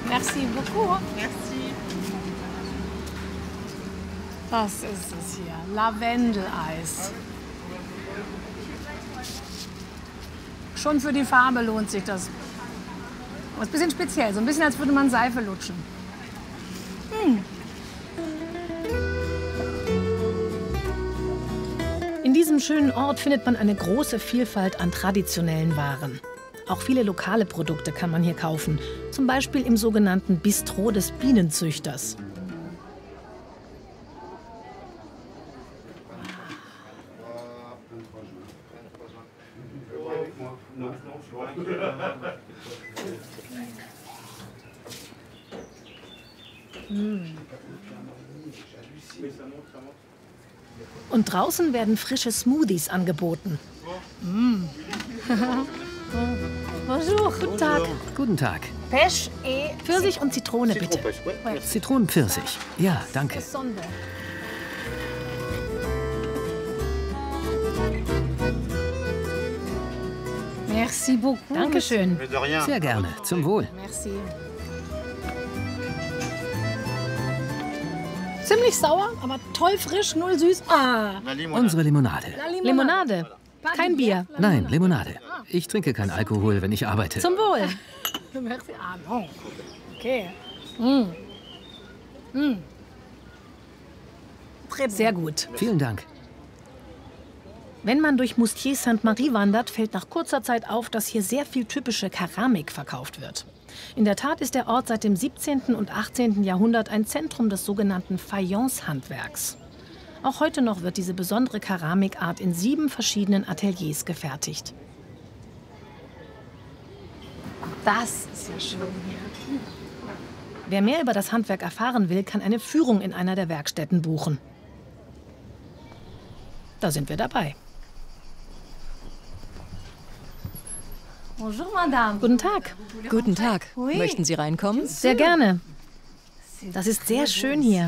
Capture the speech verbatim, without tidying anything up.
Merci beaucoup. Merci. Das ist es hier. Lavendeleis. Schon für die Farbe lohnt sich das. Aber ist ein bisschen speziell, so ein bisschen, als würde man Seife lutschen. Hm. In diesem schönen Ort findet man eine große Vielfalt an traditionellen Waren. Auch viele lokale Produkte kann man hier kaufen, zum Beispiel im sogenannten Bistro des Bienenzüchters. Und draußen werden frische Smoothies angeboten. Mm. Bonjour. Guten Tag. Guten Tag. Pêche et Pfirsich und Zitrone, bitte. Zitronenpfirsich. Ja, danke. Sonde. Merci beaucoup. Dankeschön. Sehr gerne. Zum Wohl. Merci. Ziemlich sauer, aber toll frisch, null süß. Ah, Unsere Limonade. Limonade. Kein Bier. Nein, Limonade. Ich trinke keinen Alkohol, wenn ich arbeite. Zum Wohl. Merci. Ah, non. Okay. Mm. Mm. Sehr gut. Vielen Dank. Wenn man durch Moustier Sainte-Marie wandert, fällt nach kurzer Zeit auf, dass hier sehr viel typische Keramik verkauft wird. In der Tat ist der Ort seit dem siebzehnten und achtzehnten Jahrhundert ein Zentrum des sogenannten Fayence-Handwerks. Auch heute noch wird diese besondere Keramikart in sieben verschiedenen Ateliers gefertigt. Das ist ja schön hier. Wer mehr über das Handwerk erfahren will, kann eine Führung in einer der Werkstätten buchen. Da sind wir dabei. Bonjour, Madame. Guten Tag. Guten Tag. Oui. Möchten Sie reinkommen? Sehr gerne. Das ist sehr schön hier.